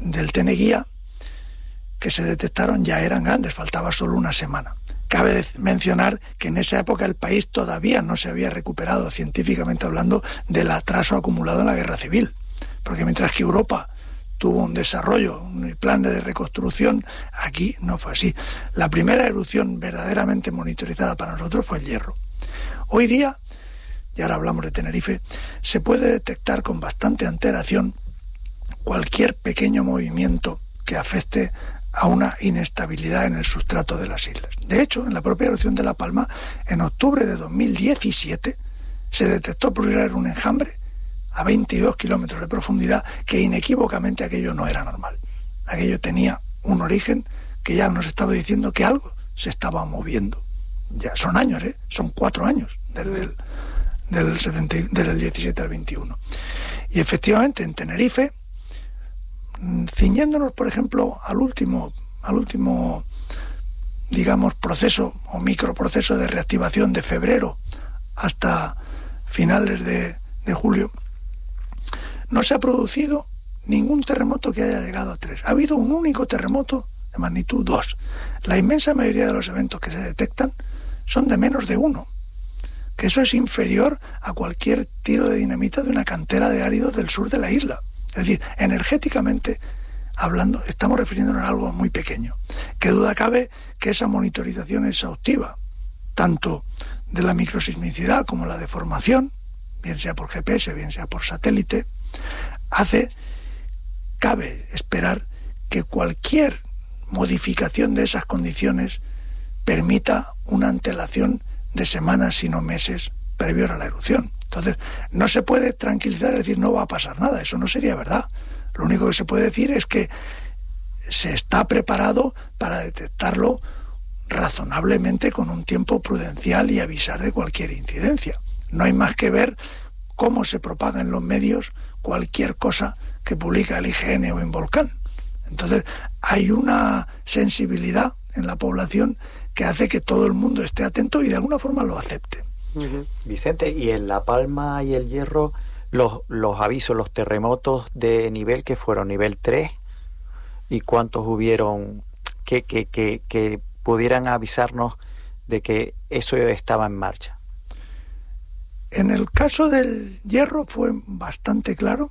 del Teneguía que se detectaron ya eran grandes, faltaba solo una semana. Cabe mencionar que en esa época el país todavía no se había recuperado, científicamente hablando, del atraso acumulado en la guerra civil, porque mientras que Europa tuvo un desarrollo, un plan de reconstrucción, aquí no fue así. La primera erupción verdaderamente monitorizada para nosotros fue el Hierro. Hoy día, y ahora hablamos de Tenerife, se puede detectar con bastante antelación cualquier pequeño movimiento que afecte a una inestabilidad en el sustrato de las islas. De hecho, en la propia erupción de La Palma, en octubre de 2017, se detectó por primera vez un enjambre a 22 kilómetros de profundidad, que inequívocamente aquello no era normal. Aquello tenía un origen que ya nos estaba diciendo que algo se estaba moviendo. Ya son años, son 4 años desde del 17 al 21. Y efectivamente en Tenerife, ciñéndonos por ejemplo al último digamos proceso o microproceso de reactivación de febrero hasta finales de julio, no se ha producido ningún terremoto que haya llegado a 3. Ha habido un único terremoto de magnitud 2. La inmensa mayoría de los eventos que se detectan son de menos de 1, que eso es inferior a cualquier tiro de dinamita de una cantera de áridos del sur de la isla. Es decir, energéticamente hablando, estamos refiriéndonos a algo muy pequeño. Qué duda cabe que esa monitorización exhaustiva, tanto de la microsismicidad como la deformación, bien sea por GPS, bien sea por satélite, cabe esperar que cualquier modificación de esas condiciones permita una antelación de semanas, si no meses, previos a la erupción. Entonces, no se puede tranquilizar, es decir, no va a pasar nada, eso no sería verdad. Lo único que se puede decir es que se está preparado para detectarlo razonablemente con un tiempo prudencial y avisar de cualquier incidencia. No hay más que ver cómo se propaga en los medios cualquier cosa que publica el IGN o en Volcán. Entonces, hay una sensibilidad en la población que hace que todo el mundo esté atento y de alguna forma lo acepte. Vicente, y en La Palma y el Hierro, los avisos, los terremotos de nivel que fueron nivel 3, ¿y cuántos hubieron que pudieran avisarnos de que eso estaba en marcha? En el caso del Hierro fue bastante claro.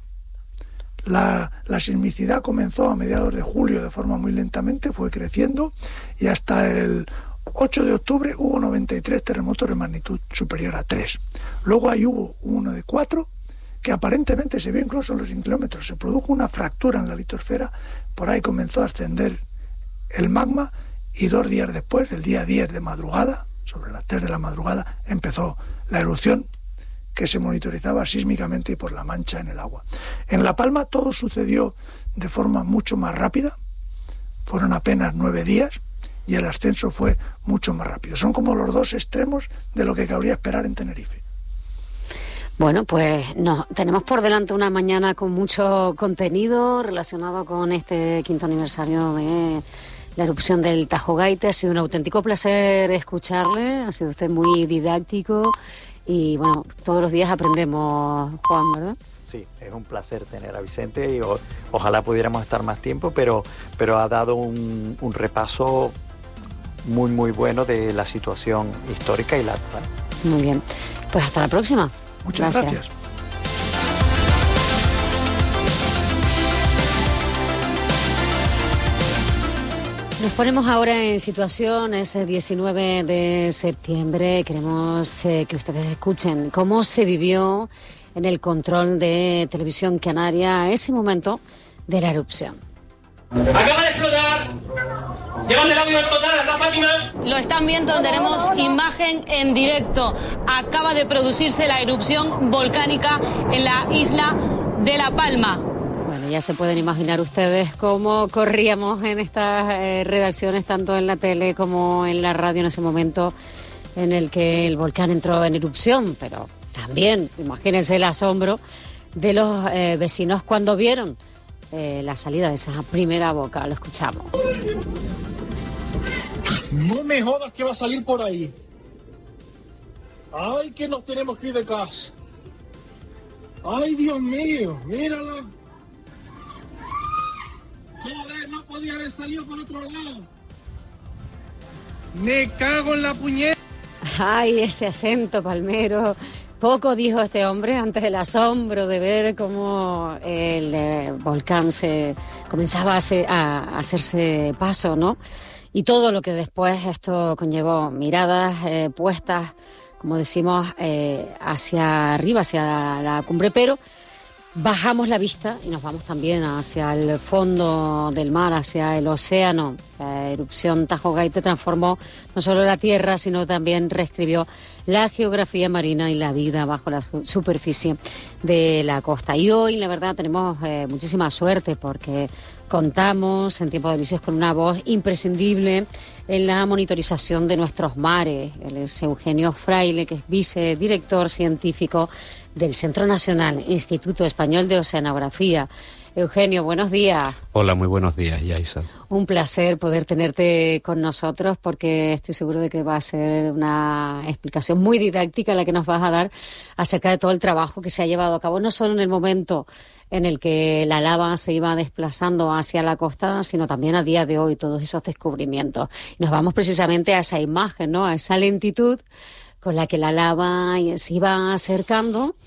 La sismicidad comenzó a mediados de julio de forma muy lentamente, fue creciendo y hasta el 8 de octubre hubo 93 terremotos de magnitud superior a 3. Luego ahí hubo uno de 4 que aparentemente se vio incluso en los 100 kilómetros. Se produjo una fractura en la litosfera, por ahí comenzó a ascender el magma y 2 días después, el día 10 de madrugada, sobre las 3 de la madrugada, empezó la erupción que se monitorizaba sísmicamente y por la mancha en el agua. En La Palma todo sucedió de forma mucho más rápida, fueron apenas 9 días y el ascenso fue mucho más rápido. Son como los dos extremos de lo que cabría esperar en Tenerife. Bueno, pues tenemos por delante una mañana con mucho contenido relacionado con este 5º aniversario de la erupción del Tajo Gaite. Ha sido un auténtico placer escucharle, ha sido usted muy didáctico. Y bueno, todos los días aprendemos, Juan, ¿verdad? Sí, es un placer tener a Vicente y ojalá pudiéramos estar más tiempo, pero ha dado un repaso muy, muy bueno de la situación histórica y la actual. Muy bien, pues hasta la próxima. Muchas gracias. Nos ponemos ahora en situación, ese 19 de septiembre. Queremos que ustedes escuchen cómo se vivió en el control de Televisión Canaria ese momento de la erupción. Acaba de explotar. Llevan el audio total, ¿verdad, Fátima? Lo están viendo, tenemos imagen en directo. Acaba de producirse la erupción volcánica en la isla de La Palma. Bueno, ya se pueden imaginar ustedes cómo corríamos en estas redacciones, tanto en la tele como en la radio, en ese momento en el que el volcán entró en erupción. Pero también, imagínense el asombro de los vecinos cuando vieron la salida de esa primera boca. Lo escuchamos. No me jodas que va a salir por ahí. Ay, que nos tenemos que ir de casa. Ay, Dios mío, mírala. podía haber salido por otro lado. Me cago en la puñeta. Ay, ese acento palmero. Poco dijo este hombre ante el asombro de ver cómo el volcán se comenzaba a hacerse paso, ¿no? Y todo lo que después esto conllevó, miradas puestas, como decimos, hacia arriba, hacia la cumbre, pero bajamos la vista y nos vamos también hacia el fondo del mar, hacia el océano. La erupción Tajo Gaite transformó no solo la tierra, sino también reescribió la geografía marina y la vida bajo la superficie de la costa. Y hoy, la verdad, tenemos muchísima suerte porque contamos en Tiempo de Delicias con una voz imprescindible en la monitorización de nuestros mares. Él es Eugenio Fraile, que es vicedirector científico del Centro Nacional Instituto Español de Oceanografía. Eugenio, buenos días. Hola, muy buenos días, Yaisa. Un placer poder tenerte con nosotros porque estoy seguro de que va a ser una explicación muy didáctica la que nos vas a dar acerca de todo el trabajo que se ha llevado a cabo, no solo en el momento en el que la lava se iba desplazando hacia la costa, sino también a día de hoy, todos esos descubrimientos. Y nos vamos precisamente a esa imagen, ¿no? A esa lentitud con la que la lava se iba acercando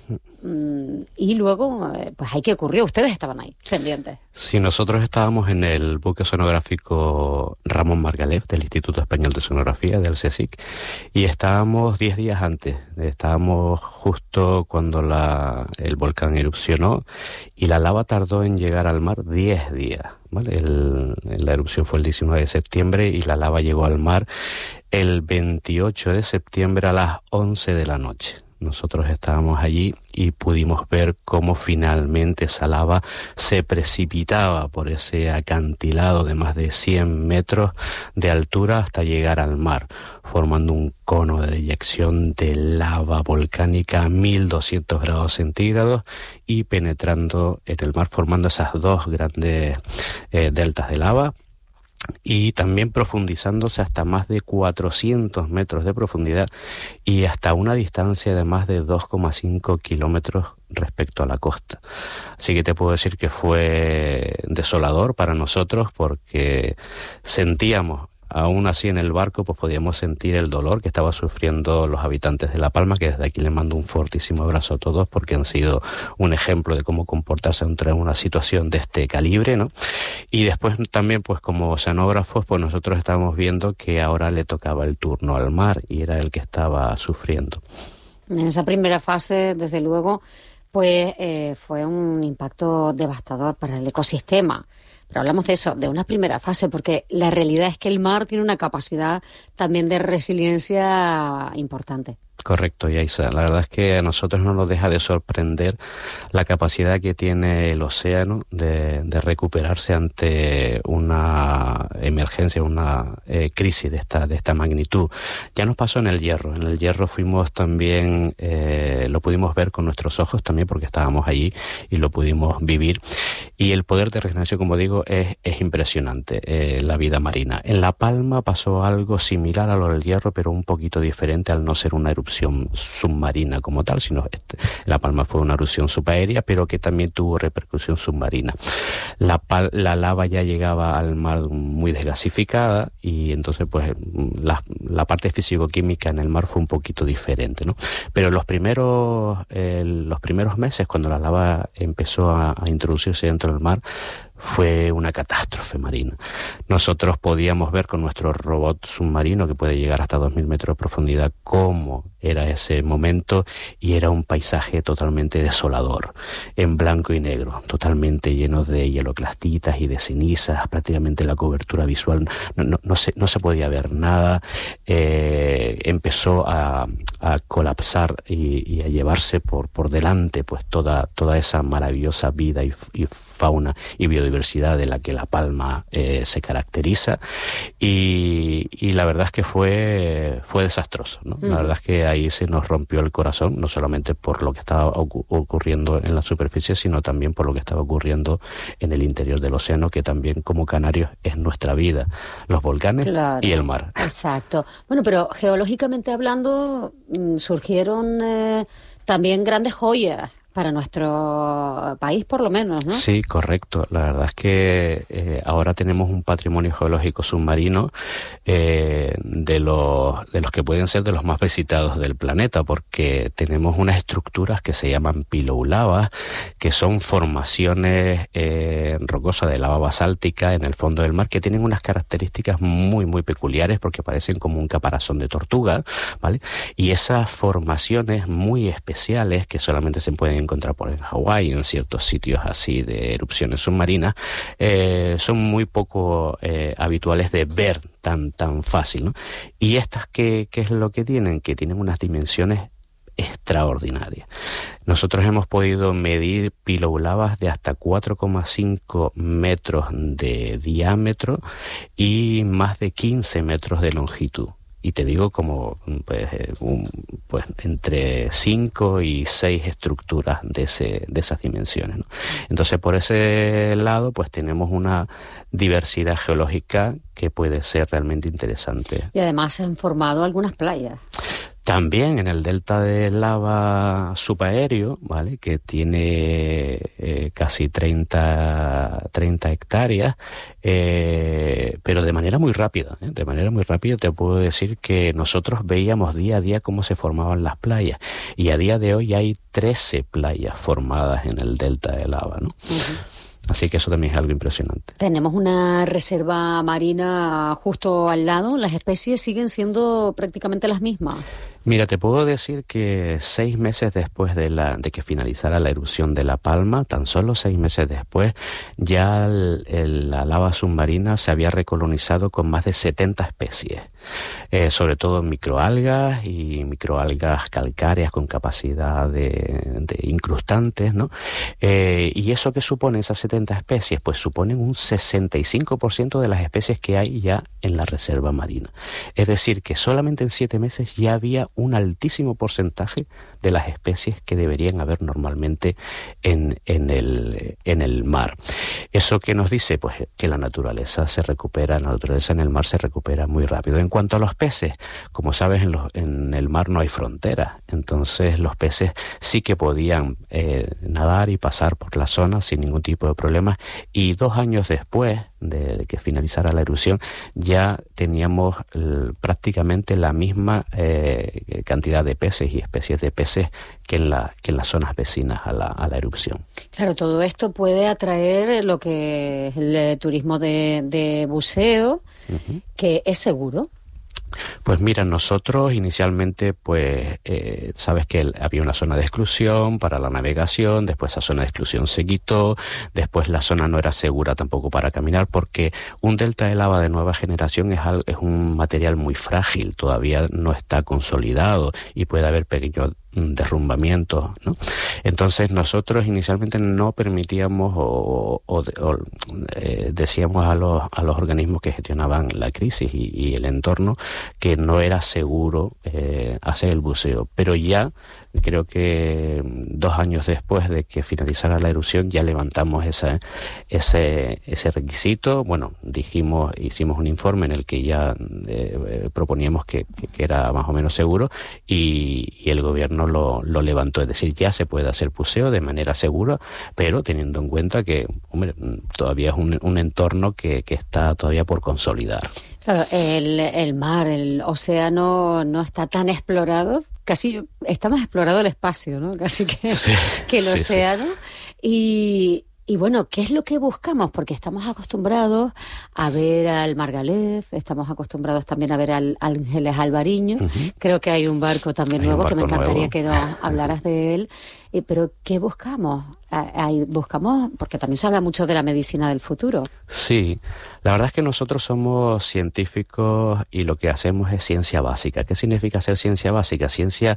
y luego, pues ahí que ocurrió. Ustedes estaban ahí, pendientes. Sí, nosotros estábamos en el buque oceanográfico Ramón Margalef del Instituto Español de Oceanografía, del CSIC, y estábamos 10 días antes. Estábamos justo cuando el volcán erupcionó y la lava tardó en llegar al mar 10 días. ¿Vale? La erupción fue el 19 de septiembre y la lava llegó al mar el 28 de septiembre a las 11 de la noche. Nosotros estábamos allí y pudimos ver cómo finalmente esa lava se precipitaba por ese acantilado de más de 100 metros de altura hasta llegar al mar, formando un cono de deyección de lava volcánica a 1200 grados centígrados y penetrando en el mar, formando esas dos grandes deltas de lava. Y también profundizándose hasta más de 400 metros de profundidad y hasta una distancia de más de 2,5 kilómetros respecto a la costa. Así que te puedo decir que fue desolador para nosotros porque sentíamos, aún así en el barco, pues podíamos sentir el dolor que estaban sufriendo los habitantes de La Palma, que desde aquí les mando un fortísimo abrazo a todos porque han sido un ejemplo de cómo comportarse ante una situación de este calibre, ¿no? Y después también, pues como oceanógrafos, pues nosotros estábamos viendo que ahora le tocaba el turno al mar y era el que estaba sufriendo. En esa primera fase, desde luego, pues fue un impacto devastador para el ecosistema. Pero hablamos de eso, de una primera fase, porque la realidad es que el mar tiene una capacidad también de resiliencia importante. Correcto, Yaisa. La verdad es que a nosotros no nos deja de sorprender la capacidad que tiene el océano de recuperarse ante una emergencia, una crisis de esta magnitud. Ya nos pasó en el Hierro. En el Hierro fuimos también, lo pudimos ver con nuestros ojos también porque estábamos allí y lo pudimos vivir. Y el poder de regeneración, como digo, es impresionante, la vida marina. En La Palma pasó algo similar a lo del Hierro, pero un poquito diferente al no ser una erupción submarina como tal, sino La Palma fue una erupción subaérea, pero que también tuvo repercusión submarina. La lava ya llegaba al mar muy desgasificada y entonces pues la parte físico-química en el mar fue un poquito diferente, ¿no? Pero los primeros meses, cuando la lava empezó a introducirse dentro del mar, fue una catástrofe marina. Nosotros podíamos ver con nuestro robot submarino, que puede llegar hasta 2000 metros de profundidad, cómo era ese momento, y era un paisaje totalmente desolador, en blanco y negro, totalmente lleno de hieloclastitas y de cenizas. Prácticamente la cobertura visual no se podía ver nada. Empezó a colapsar y a llevarse por delante pues toda esa maravillosa vida y fauna y biodiversidad de la que La Palma se caracteriza, y la verdad es que fue desastroso, ¿no? La verdad es que ahí se nos rompió el corazón, no solamente por lo que estaba ocurriendo en la superficie, sino también por lo que estaba ocurriendo en el interior del océano, que también como canarios es nuestra vida, los volcanes, claro, y el mar. Exacto. Bueno, pero geológicamente hablando surgieron también grandes joyas para nuestro país, por lo menos, ¿no? Sí, correcto. La verdad es que ahora tenemos un patrimonio geológico submarino de los que pueden ser de los más visitados del planeta, porque tenemos unas estructuras que se llaman piloulavas, que son formaciones rocosas de lava basáltica en el fondo del mar, que tienen unas características muy, muy peculiares, porque parecen como un caparazón de tortuga, ¿vale? Y esas formaciones muy especiales, que solamente se pueden encontrar por en Hawái, en ciertos sitios así de erupciones submarinas, son muy poco habituales de ver tan fácil, ¿no? Y estas, ¿qué es lo que tienen? Que tienen unas dimensiones extraordinarias. Nosotros hemos podido medir piloulavas de hasta 4,5 metros de diámetro y más de 15 metros de longitud. Y te digo como pues entre 5 y 6 estructuras de esas dimensiones, ¿no? Entonces, por ese lado, pues tenemos una diversidad geológica que puede ser realmente interesante. Y además se han formado algunas playas. También en el delta de lava subaéreo, ¿vale?, que tiene casi 30 hectáreas, pero de manera muy rápida. De manera muy rápida te puedo decir que nosotros veíamos día a día cómo se formaban las playas, y a día de hoy hay 13 playas formadas en el delta de lava, ¿no? Uh-huh. Así que eso también es algo impresionante. Tenemos una reserva marina justo al lado. ¿Las especies siguen siendo prácticamente las mismas? Mira, te puedo decir que 6 meses después de que finalizara la erupción de La Palma, tan solo 6 meses después, ya la lava submarina se había recolonizado con más de 70 especies, sobre todo microalgas y microalgas calcáreas con capacidad de incrustantes, ¿no? ¿Y eso qué supone, esas 70 especies? Pues suponen un 65% de las especies que hay ya en la reserva marina. Es decir, que solamente en 7 meses ya había un altísimo porcentaje de las especies que deberían haber normalmente en el mar. ¿Eso qué nos dice? Pues que la naturaleza se recupera, la naturaleza en el mar se recupera muy rápido. En cuanto a los peces, como sabes, en el mar no hay fronteras, entonces los peces sí que podían nadar y pasar por la zona sin ningún tipo de problemas, y 2 años después de que finalizara la erupción ya teníamos prácticamente la misma cantidad de peces y especies de peces que en las zonas vecinas a la erupción. Claro, todo esto puede atraer lo que es el turismo de buceo, uh-huh, que es seguro. Pues mira, nosotros inicialmente, pues, sabes que había una zona de exclusión para la navegación, después esa zona de exclusión se quitó, después la zona no era segura tampoco para caminar, porque un delta de lava de nueva generación es un material muy frágil, todavía no está consolidado y puede haber pequeños derrumbamientos, ¿no? Entonces nosotros inicialmente no permitíamos decíamos a los organismos que gestionaban la crisis y el entorno que no era seguro hacer el buceo, pero ya creo que 2 años después de que finalizara la erupción ya levantamos ese requisito. Bueno, hicimos un informe en el que ya proponíamos que era más o menos seguro, y el gobierno lo levantó, es decir, ya se puede hacer buceo de manera segura, pero teniendo en cuenta que, hombre, todavía es un entorno que está todavía por consolidar. Claro, el mar, el océano no está tan explorado, casi está más explorado el espacio, ¿no? Casi que el océano. Sí. Y bueno, ¿qué es lo que buscamos? Porque estamos acostumbrados a ver al Margalef, estamos acostumbrados también a ver al Ángeles Alvariño. Uh-huh. Creo que hay un barco también nuevo que me encantaría que nos hablaras de él. Pero ¿qué buscamos? Buscamos, porque también se habla mucho de la medicina del futuro. Sí, la verdad es que nosotros somos científicos y lo que hacemos es ciencia básica. ¿Qué significa ser ciencia básica? Ciencia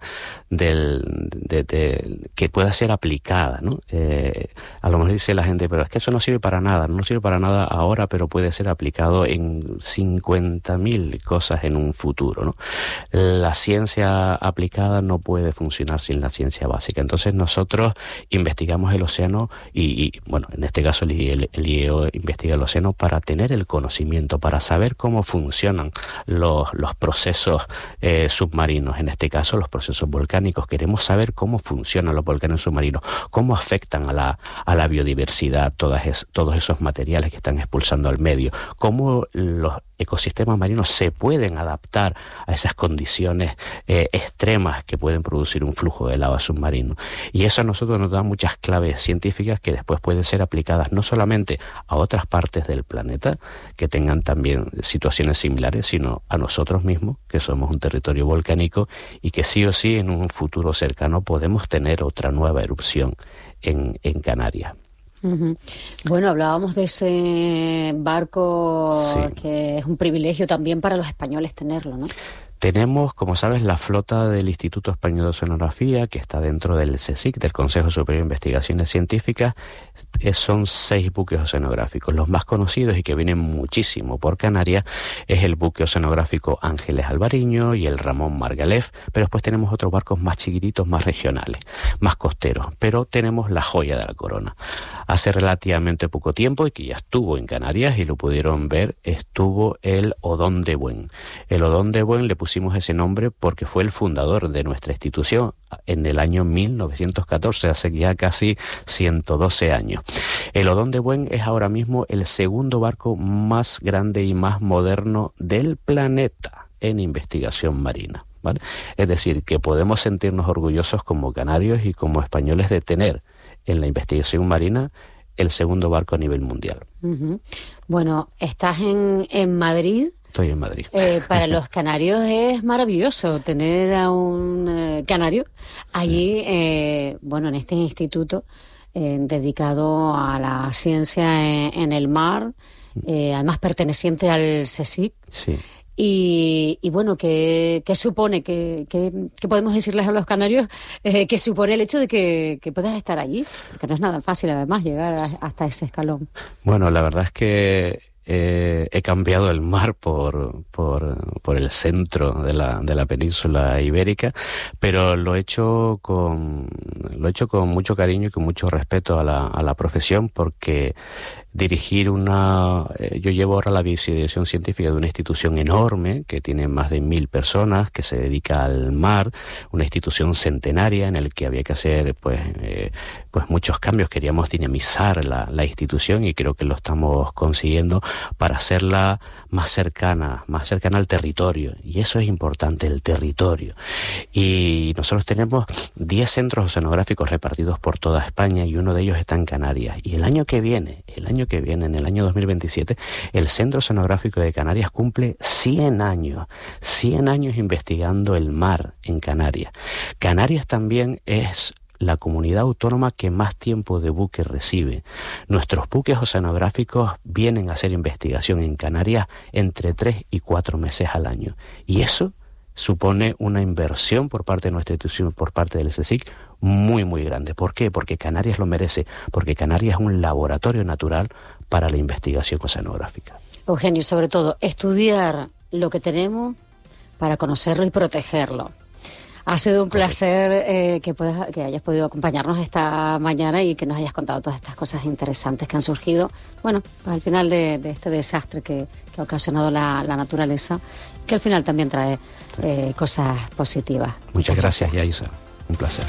que pueda ser aplicada, ¿no? A lo mejor dice la gente, pero es que eso no sirve para nada. No sirve para nada ahora, pero puede ser aplicado en 50.000 cosas en un futuro, ¿no? La ciencia aplicada no puede funcionar sin la ciencia básica. Entonces nosotros investigamos el océano y bueno, en este caso el IEO investiga el océano para tener el conocimiento, para saber cómo funcionan los procesos submarinos, en este caso los procesos volcánicos. Queremos saber cómo funcionan los volcanes submarinos, cómo afectan a la biodiversidad todos esos materiales que están expulsando al medio, cómo los ecosistemas marinos se pueden adaptar a esas condiciones extremas que pueden producir un flujo de lava submarino. Y eso a nosotros nos da muchas claves científicas que después pueden ser aplicadas no solamente a otras partes del planeta que tengan también situaciones similares, sino a nosotros mismos, que somos un territorio volcánico y que sí o sí en un futuro cercano podemos tener otra nueva erupción en Canarias. Uh-huh. Bueno, hablábamos de ese barco, sí, que es un privilegio también para los españoles tenerlo, ¿no? Tenemos, como sabes, la flota del Instituto Español de Oceanografía, que está dentro del CSIC, del Consejo Superior de Investigaciones Científicas. Son 6 buques oceanográficos. Los más conocidos y que vienen muchísimo por Canarias es el buque oceanográfico Ángeles Alvariño y el Ramón Margalef, pero después tenemos otros barcos más chiquititos, más regionales, más costeros, pero tenemos la joya de la corona. Hace relativamente poco tiempo, y que ya estuvo en Canarias y lo pudieron ver, estuvo el Odón de Buen. El Odón de Buen le pusimos ese nombre porque fue el fundador de nuestra institución en el año 1914, hace ya casi 112 años. El Odón de Buen es ahora mismo el segundo barco más grande y más moderno del planeta en investigación marina, ¿vale? Es decir, que podemos sentirnos orgullosos como canarios y como españoles de tener en la investigación marina el segundo barco a nivel mundial. Uh-huh. Bueno, estás en Madrid. Estoy en Madrid. Para los canarios es maravilloso tener a un canario allí, bueno, en este instituto dedicado a la ciencia en el mar, además perteneciente al CSIC. Sí. Y bueno, ¿qué supone? ¿Qué podemos decirles a los canarios? ¿Qué supone el hecho de que puedas estar allí? Porque no es nada fácil, además, llegar hasta ese escalón. Bueno, la verdad es que he cambiado el mar por el centro de la península ibérica, pero lo he hecho con mucho cariño y con mucho respeto a la profesión, porque dirigir yo llevo ahora la vicedirección científica de una institución enorme que tiene más de 1000 personas, que se dedica al mar, una institución centenaria en la que había que hacer pues muchos cambios. Queríamos dinamizar la institución y creo que lo estamos consiguiendo para hacerla más cercana al territorio, y eso es importante, el territorio. Y nosotros tenemos 10 centros oceanográficos repartidos por toda España y uno de ellos está en Canarias. Y el año que viene, en el año 2027, el Centro Oceanográfico de Canarias cumple 100 años investigando el mar en Canarias. Canarias también es la comunidad autónoma que más tiempo de buque recibe. Nuestros buques oceanográficos vienen a hacer investigación en Canarias entre 3 y 4 meses al año. Y eso supone una inversión por parte de nuestra institución, por parte del CSIC, muy, muy grande. ¿Por qué? Porque Canarias lo merece, porque Canarias es un laboratorio natural para la investigación oceanográfica. Eugenio, sobre todo, estudiar lo que tenemos para conocerlo y protegerlo. Ha sido un placer que hayas podido acompañarnos esta mañana y que nos hayas contado todas estas cosas interesantes que han surgido, bueno, pues al final de este desastre que ha ocasionado la naturaleza, que al final también trae cosas positivas. Muchas gracias, Yaisa. Un placer.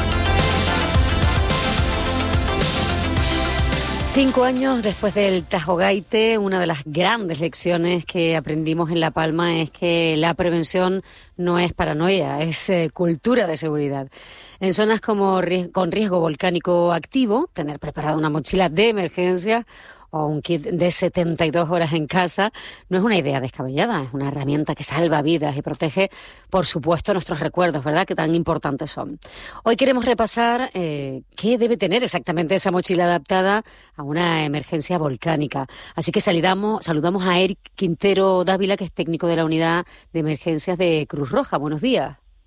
5 años después del Tajo Gaite, una de las grandes lecciones que aprendimos en La Palma es que la prevención no es paranoia, es cultura de seguridad. En zonas como con riesgo volcánico activo, tener preparada una mochila de emergencia o un kit de 72 horas en casa no es una idea descabellada, es una herramienta que salva vidas y protege, por supuesto, nuestros recuerdos, ¿verdad?, que tan importantes son. Hoy queremos repasar qué debe tener exactamente esa mochila adaptada a una emergencia volcánica. Así que saludamos a Eric Quintero Dávila, que es técnico de la Unidad de Emergencias de Cruz Roja. Buenos días.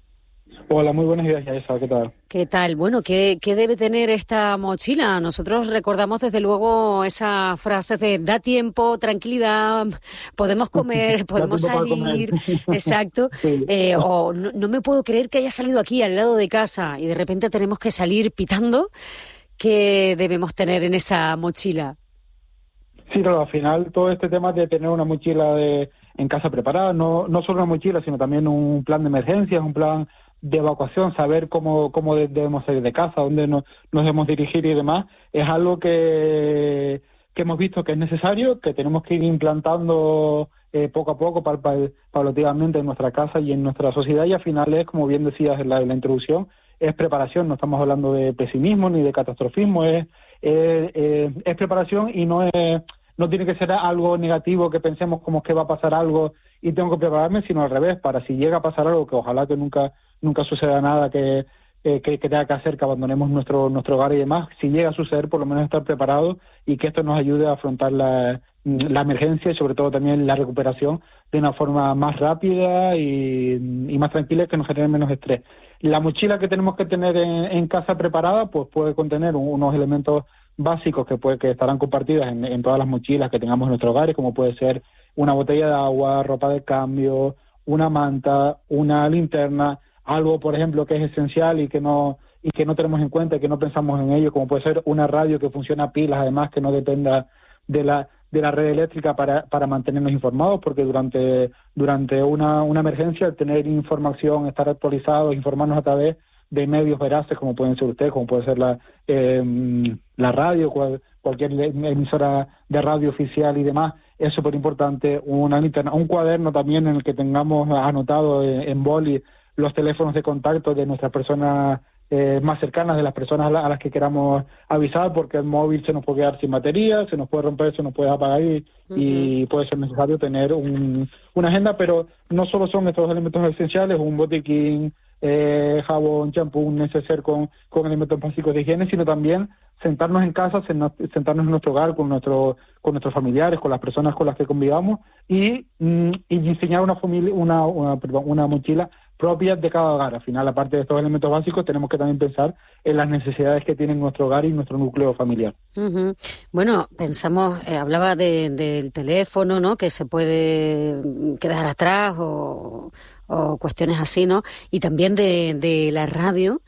Hola, muy buenos días, Yaisa, ¿qué tal? ¿Qué tal? Bueno, ¿qué debe tener esta mochila? Nosotros recordamos desde luego esa frase de da tiempo, tranquilidad, podemos comer, podemos salir, exacto, Sí. o no me puedo creer que haya salido aquí al lado de casa y de repente tenemos que salir pitando. ¿Qué debemos tener en esa mochila? Sí, claro, al final todo este tema de tener una mochila en casa preparada, no solo una mochila, sino también un plan de emergencias, un plan de evacuación, saber cómo debemos salir de casa, dónde nos debemos dirigir y demás, es algo que hemos visto que es necesario, que tenemos que ir implantando poco a poco, paulativamente en nuestra casa y en nuestra sociedad, y al final es, como bien decías en la introducción, es preparación, no estamos hablando de pesimismo ni de catastrofismo, es preparación y no tiene que ser algo negativo que pensemos como que va a pasar algo y tengo que prepararme, sino al revés, para si llega a pasar algo, que ojalá que nunca suceda nada que tenga que hacer que abandonemos nuestro hogar y demás, si llega a suceder, por lo menos estar preparados y que esto nos ayude a afrontar la emergencia y sobre todo también la recuperación de una forma más rápida y más tranquila, que nos genere menos estrés. La mochila que tenemos que tener en casa preparada pues puede contener unos elementos básicos que estarán compartidos en todas las mochilas que tengamos en nuestros hogares, como puede ser una botella de agua, ropa de cambio, una manta, una linterna, algo, por ejemplo, que es esencial y que no tenemos en cuenta y que no pensamos en ello, como puede ser una radio que funciona a pilas, además que no dependa de la red eléctrica para mantenernos informados, porque durante una emergencia, el tener información, estar actualizados, informarnos a través de medios veraces, como pueden ser ustedes, como puede ser la radio, cualquier emisora de radio oficial y demás, es súper importante. Una linterna, un cuaderno también en el que tengamos anotado en boli los teléfonos de contacto de nuestras personas más cercanas, de las personas a las que queramos avisar, porque el móvil se nos puede quedar sin batería, se nos puede romper, se nos puede apagar y puede ser necesario tener una agenda, pero no solo son estos elementos esenciales, un botiquín, jabón, champú, un neceser con elementos básicos de higiene, sino también sentarnos en casa, sentarnos en nuestro hogar con nuestros familiares, con las personas con las que convivamos y diseñar una mochila propia de cada hogar. Al final, aparte de estos elementos básicos, tenemos que también pensar en las necesidades que tiene nuestro hogar y nuestro núcleo familiar. Uh-huh. Bueno, pensamos, hablaba del teléfono, ¿no?, que se puede quedar atrás o cuestiones así, ¿no? Y también de la radio.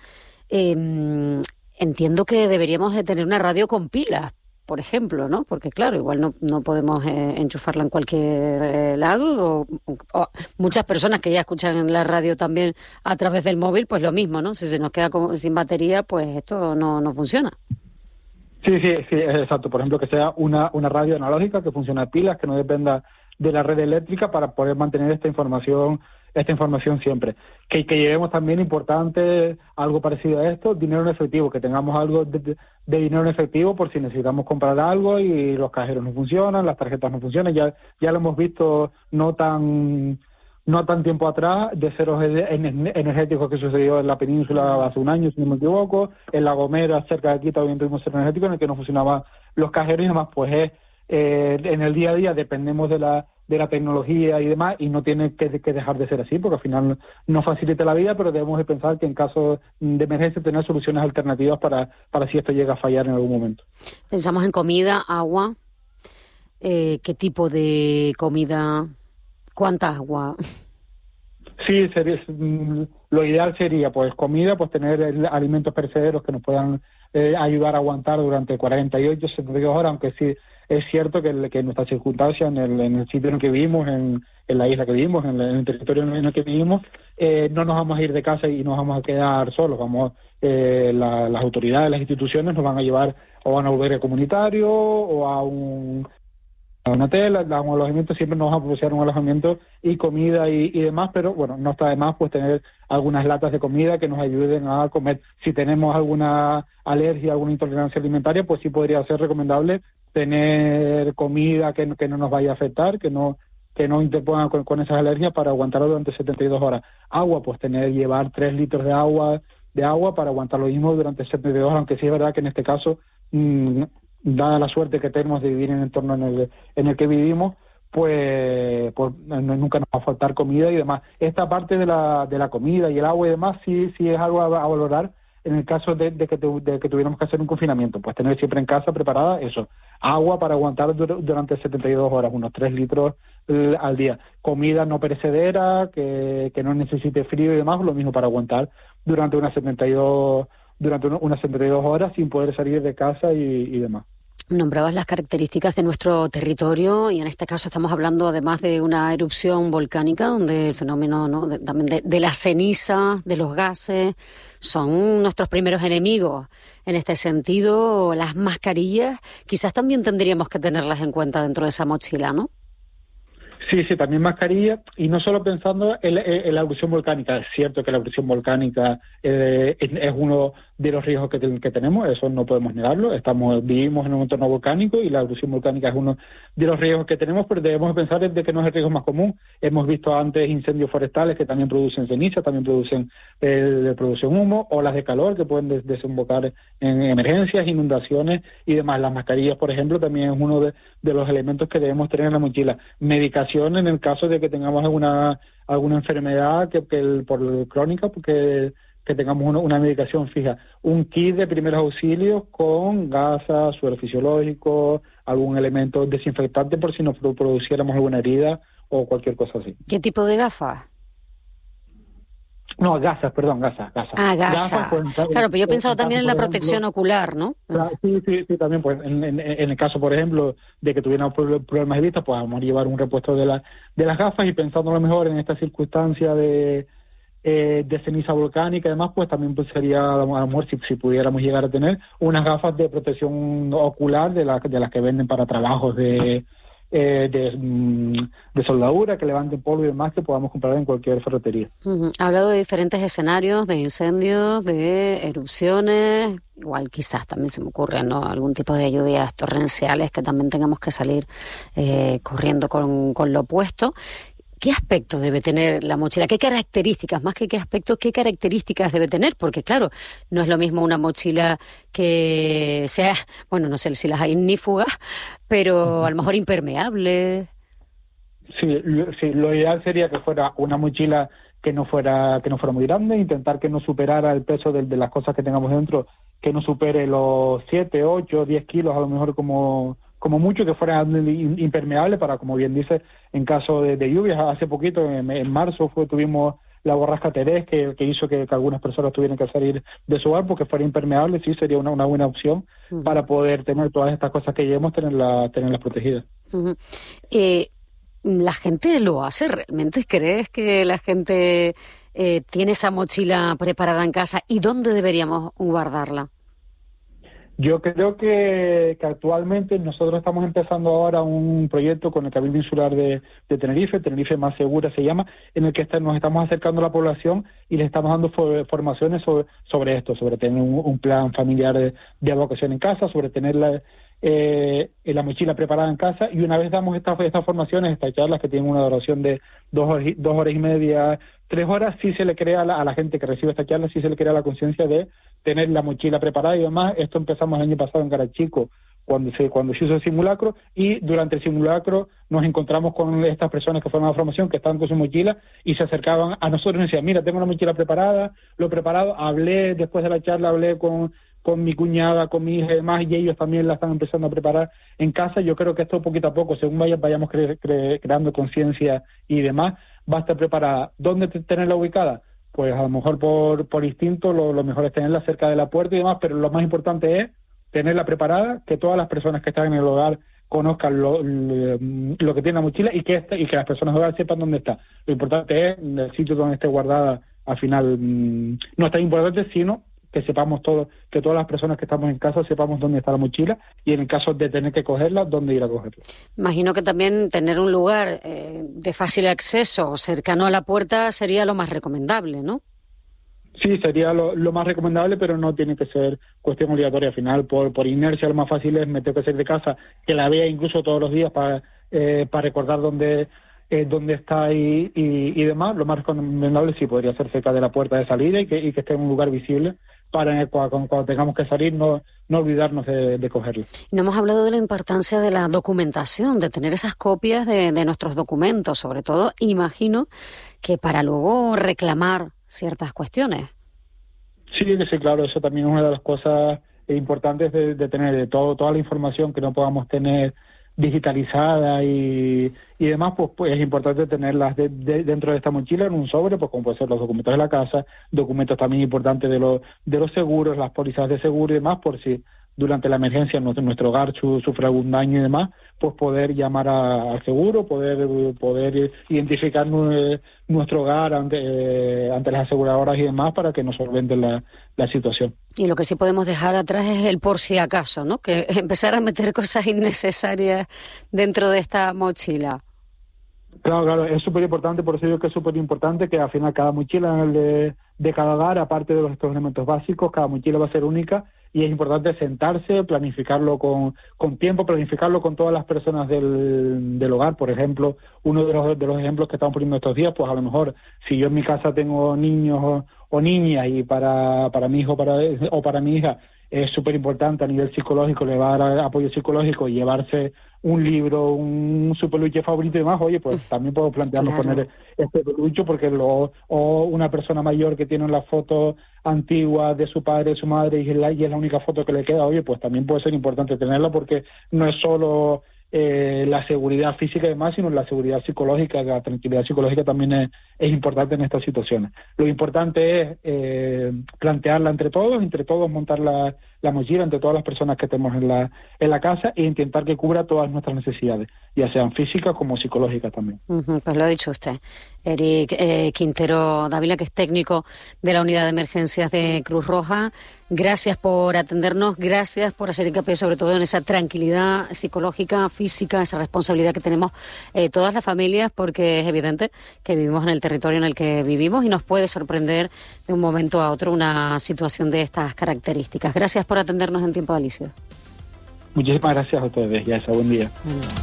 Entiendo que deberíamos de tener una radio con pilas, por ejemplo, ¿no? Porque claro, igual no podemos enchufarla en cualquier lado, o muchas personas que ya escuchan la radio también a través del móvil, pues lo mismo, ¿no? Si se nos queda sin batería, pues esto no funciona. Sí, exacto. Por ejemplo, que sea una radio analógica que funcione a pilas, que no dependa de la red eléctrica para poder mantener esta información siempre. Que llevemos también, importante, algo parecido a esto, dinero en efectivo, que tengamos algo de dinero en efectivo por si necesitamos comprar algo y los cajeros no funcionan, las tarjetas no funcionan. Ya lo hemos visto no tan tiempo atrás, de ceros energéticos que sucedió en la península hace un año, si no me equivoco, en La Gomera, cerca de aquí, también tuvimos cero energético en el que no funcionaban los cajeros y demás. Pues en el día a día dependemos de la tecnología y demás, y no tiene que dejar de ser así, porque al final nos facilita la vida, pero debemos de pensar que en caso de emergencia tener soluciones alternativas para si esto llega a fallar en algún momento. Pensamos en comida, agua. ¿Qué tipo de comida? ¿Cuánta agua? Sí, lo ideal sería, pues, comida, pues tener alimentos perecederos que nos puedan ayudar a aguantar durante 48, 72 horas, aunque sí es cierto que en nuestras circunstancias, en el sitio en el que vivimos, en la isla que vivimos, en el territorio en el que vivimos, no nos vamos a ir de casa y nos vamos a quedar solos. Las autoridades, las instituciones nos van a llevar o a un albergue comunitario o a un hotel, a un alojamiento. Siempre nos vamos a propiciar un alojamiento y comida y demás, pero bueno, no está de más pues tener algunas latas de comida que nos ayuden a comer. Si tenemos alguna alergia, alguna intolerancia alimentaria, pues sí podría ser recomendable tener comida que no nos vaya a afectar, que no interpongan con esas alergias, para aguantarlo durante 72 horas. Agua, pues llevar 3 litros de agua para aguantar lo mismo durante 72 horas, aunque sí es verdad que en este caso, dada la suerte que tenemos de vivir en el entorno en el que vivimos, pues nunca nos va a faltar comida y demás. Esta parte de la comida y el agua y demás sí es algo a valorar en el caso de que tuviéramos que hacer un confinamiento, pues tener siempre en casa preparada eso, agua para aguantar durante 72 horas, unos 3 litros al día, comida no perecedera, que no necesite frío y demás, lo mismo para aguantar durante unas 72 horas sin poder salir de casa y demás. Nombrabas las características de nuestro territorio y en este caso estamos hablando además de una erupción volcánica donde el fenómeno, ¿no?, también de la ceniza, de los gases, son nuestros primeros enemigos. En este sentido, las mascarillas quizás también tendríamos que tenerlas en cuenta dentro de esa mochila, ¿no? Sí, también mascarilla, y no solo pensando en la erupción volcánica. Es cierto que la erupción volcánica es uno de los riesgos que tenemos, eso no podemos negarlo. Vivimos en un entorno volcánico y la erupción volcánica es uno de los riesgos que tenemos, pero debemos pensar de que no es el riesgo más común. Hemos visto antes incendios forestales que también producen ceniza, también producen humo, olas de calor que pueden desembocar en emergencias, inundaciones y demás. Las mascarillas, por ejemplo, también es uno de los elementos que debemos tener en la mochila. Medicación en el caso de que tengamos alguna enfermedad por crónica, porque que tengamos una medicación fija, un kit de primeros auxilios con gasas, suero fisiológico, algún elemento desinfectante por si nos produciéramos alguna herida o cualquier cosa así. ¿Qué tipo de gafas? No, gasas. Ah, gasas. Claro, pero yo he pensado también en la protección ocular, ¿no? Sí, también, pues en el caso, por ejemplo, de que tuviéramos problemas de vista, pues vamos a llevar un repuesto de las gafas, y pensando a lo mejor en esta circunstancia de ceniza volcánica y demás, pues también pues sería a lo mejor si pudiéramos llegar a tener unas gafas de protección ocular de las que venden para trabajos de soldadura, que levanten polvo y demás, que podamos comprar en cualquier ferretería. Ha hablado de diferentes escenarios, de incendios, de erupciones, igual quizás también se me ocurren, ¿no?, algún tipo de lluvias torrenciales que también tengamos que salir corriendo con lo puesto. ¿Qué aspecto debe tener la mochila? ¿Qué características? Más que qué aspecto, ¿qué características debe tener? Porque claro, no es lo mismo una mochila que sea, bueno, no sé si las hay ignífugas, pero a lo mejor impermeable. Sí, lo ideal sería que fuera una mochila que no fuera muy grande, intentar que no superara el peso de las cosas que tengamos dentro, que no supere los 7, 8, 10 kilos, a lo mejor como mucho, que fuera impermeable para, como bien dice, en caso de lluvias. Hace poquito, en marzo, tuvimos la borrasca Terés, que hizo que algunas personas tuvieran que salir de su hogar, porque fuera impermeable. Sí, sería una buena opción para poder tener todas estas cosas que llevemos, tenerlas protegidas. ¿La gente lo hace realmente? ¿Crees que la gente tiene esa mochila preparada en casa? ¿Y dónde deberíamos guardarla? Yo creo que actualmente nosotros estamos empezando ahora un proyecto con el Cabildo Insular de Tenerife Más Segura se llama, en el que nos estamos acercando a la población y les estamos dando formaciones sobre esto, sobre tener un plan familiar de evacuación en casa, sobre tener la mochila preparada en casa, y una vez damos estas formaciones, estas charlas que tienen una duración de 2 horas y media, 3 horas, sí se le crea a la gente que recibe esta charla, sí se le crea la conciencia de tener la mochila preparada y demás. Esto empezamos el año pasado en Carachico, cuando se hizo el simulacro, y durante el simulacro nos encontramos con estas personas que fueron a la formación, que estaban con su mochila y se acercaban a nosotros y nos decían: mira, tengo una mochila preparada, lo he preparado. Después de la charla hablé con mi cuñada, con mi hija y demás, y ellos también la están empezando a preparar en casa. Yo creo que esto poquito a poco, según vayamos creando conciencia y demás, va a estar preparada. ¿Dónde tenerla ubicada? Pues a lo mejor por instinto lo mejor es tenerla cerca de la puerta y demás, pero lo más importante es tenerla preparada, que todas las personas que están en el hogar conozcan lo que tiene la mochila, y que las personas del hogar sepan dónde está. Lo importante es el sitio donde esté guardada. Al final no es tan importante, sino que sepamos que todas las personas que estamos en casa sepamos dónde está la mochila, y en el caso de tener que cogerla, dónde ir a cogerla. Imagino que también tener un lugar de fácil acceso cercano a la puerta sería lo más recomendable, ¿no? Sí, sería lo más recomendable, pero no tiene que ser cuestión obligatoria. Al final, por inercia, lo más fácil es meter que salir de casa, que la vea incluso todos los días para recordar dónde dónde está y demás. Lo más recomendable sí podría ser cerca de la puerta de salida y que esté en un lugar visible para cuando tengamos que salir no olvidarnos de cogerlo. No hemos hablado de la importancia de la documentación, de tener esas copias de nuestros documentos, sobre todo, imagino que para luego reclamar ciertas cuestiones. Sí, claro, eso también es una de las cosas importantes de tener toda la información que no podamos tener digitalizada y demás, pues es importante tenerlas dentro de esta mochila en un sobre, pues como pueden ser los documentos de la casa, documentos también importantes de los seguros, las pólizas de seguro y demás, por si durante la emergencia nuestro hogar sufre algún daño y demás, pues poder llamar al seguro, poder identificar nuestro hogar ante las aseguradoras y demás para que nos solventen la situación. Y lo que sí podemos dejar atrás es el por si acaso, ¿no? Que empezar a meter cosas innecesarias dentro de esta mochila. Claro, es súper importante, por eso digo que es súper importante que al final cada mochila de cada hogar, aparte de estos elementos básicos, cada mochila va a ser única y es importante sentarse, planificarlo con tiempo, planificarlo con todas las personas del hogar. Por ejemplo, uno de los ejemplos que estamos poniendo estos días, pues a lo mejor si yo en mi casa tengo niños o niñas y para mi hijo o para mi hija es súper importante a nivel psicológico, le va a dar apoyo psicológico y llevarse un libro, su peluche favorito y demás, oye, pues también puedo plantearnos poner este peluche porque o una persona mayor que tiene la foto antigua de su padre, de su madre y es la única foto que le queda, oye, pues también puede ser importante tenerla porque no es solo la seguridad física y demás, sino la seguridad psicológica, la tranquilidad psicológica también es importante en estas situaciones. Lo importante es plantearla entre todos montar la mochila entre todas las personas que tenemos en la casa e intentar que cubra todas nuestras necesidades, ya sean físicas como psicológicas también. Pues lo ha dicho usted, Eric Quintero Dávila, que es técnico de la Unidad de Emergencias de Cruz Roja. Gracias por atendernos, gracias por hacer hincapié sobre todo en esa tranquilidad psicológica, física, esa responsabilidad que tenemos todas las familias, porque es evidente que vivimos en el territorio en el que vivimos y nos puede sorprender de un momento a otro una situación de estas características. Gracias por atendernos en Tiempo de Alicia. Muchísimas gracias a ustedes, Yaisa, buen día.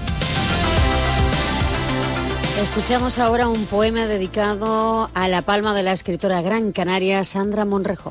Escuchamos ahora un poema dedicado a la palma de la escritora gran canaria Sandra Monrejón.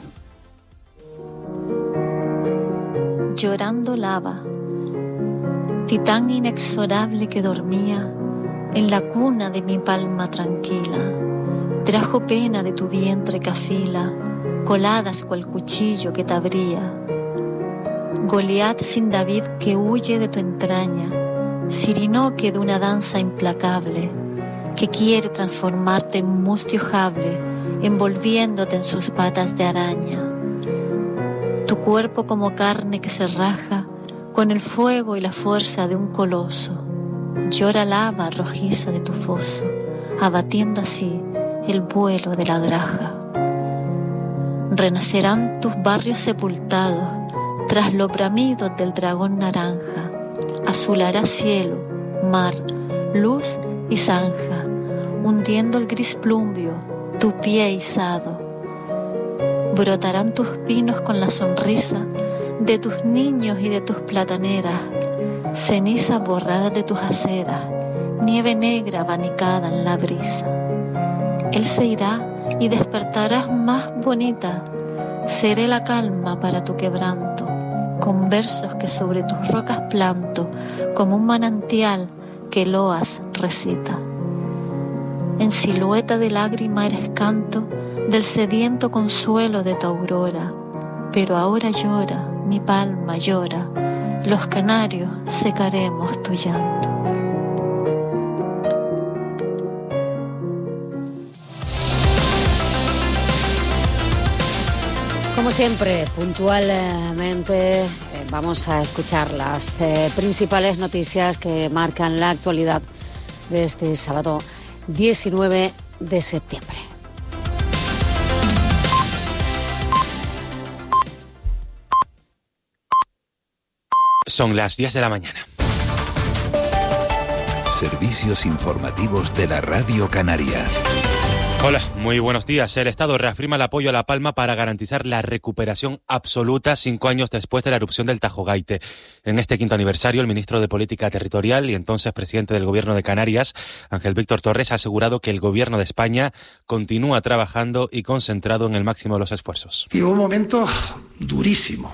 Llorando lava, titán inexorable que dormía en la cuna de mi palma tranquila, trajo pena de tu vientre que afila, coladas cual cuchillo que te abría. Goliat sin David que huye de tu entraña, Sirinoque de una danza implacable, que quiere transformarte en mustio jable, envolviéndote en sus patas de araña. Tu cuerpo como carne que se raja con el fuego y la fuerza de un coloso. Llora lava rojiza de tu foso, abatiendo así el vuelo de la graja. Renacerán tus barrios sepultados tras los bramidos del dragón naranja. Azulará cielo, mar, luz y zanja, hundiendo el gris plumbio tu pie izado. Brotarán tus pinos con la sonrisa de tus niños y de tus plataneras, cenizas borradas de tus aceras, nieve negra abanicada en la brisa. Él se irá y despertarás más bonita, seré la calma para tu quebranto, con versos que sobre tus rocas planto, como un manantial que loas recita. En silueta de lágrima eres canto del sediento consuelo de tu aurora, pero ahora llora, mi palma llora, los canarios secaremos tu llanto. Como siempre, puntualmente vamos a escuchar las principales noticias que marcan la actualidad de este sábado 19 de septiembre. Son las 10 de la mañana. Servicios informativos de la Radio Canaria. Hola, muy buenos días. El Estado reafirma el apoyo a La Palma para garantizar la recuperación absoluta 5 años después de la erupción del Tajo Gaite. En este 5º aniversario, el ministro de Política Territorial y entonces presidente del Gobierno de Canarias, Ángel Víctor Torres, ha asegurado que el Gobierno de España continúa trabajando y concentrado en el máximo de los esfuerzos. Y hubo un momento durísimo.